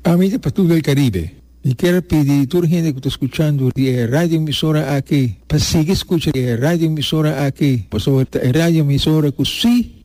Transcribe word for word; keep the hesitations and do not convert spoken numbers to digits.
Amiga Pastor del Caribe, y quiero pedir a toda la gente que está escuchando la radio emisora aquí, para seguir escuchando la radio emisora aquí, pues sobre la radio emisora que sí